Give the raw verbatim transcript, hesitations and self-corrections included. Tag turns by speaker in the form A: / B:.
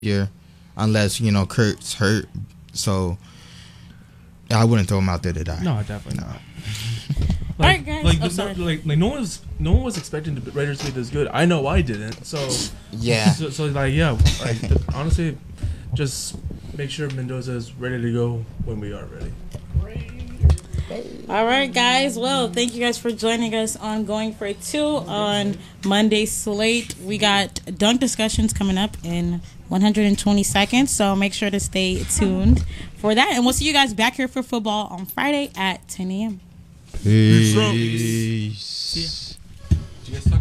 A: year, unless you know Kurt's hurt. So I wouldn't throw him out there to die.
B: No, definitely
A: no.
B: not.
C: All
B: Like,
C: right, guys.
B: like,
C: Oh,
B: the,
C: sorry.
B: like, like, no one was, no one was expecting the Raiders to be this good. I know I didn't. So,
A: Yeah.
B: So, so like, yeah, like, the, honestly, just make sure Mendoza is ready to go when we are ready.
C: All right, guys. Well, thank you guys for joining us on Going for Two on Monday slate. We got dunk discussions coming up in one hundred twenty seconds, so make sure to stay tuned for that. And we'll see you guys back here for football on Friday at ten a.m.
A: Peace.
B: Peace. Do you guys talk